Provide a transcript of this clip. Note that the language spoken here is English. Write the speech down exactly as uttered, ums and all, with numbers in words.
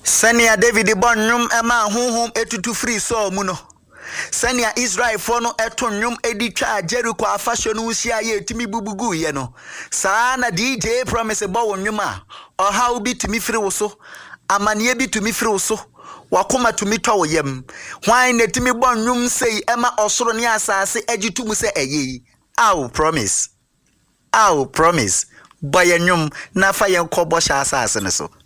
Senia David Bonum Emma Hum etutu free so muno. Senia Israel fono eto nyum edi twa Jericho afasho no usia ye timi bubugu ye no. Saa na D J promise bo nwuma. Oha ubi timi free wo so. Amanie bi tumi free wo so. Wakoma tumi twa wo yam. Hwan na timi bo nwum sei ema osoro ne asase agitum se eye. Aw promise. Aw promise. Boy nyum na fa yen kobo sha asase ne so.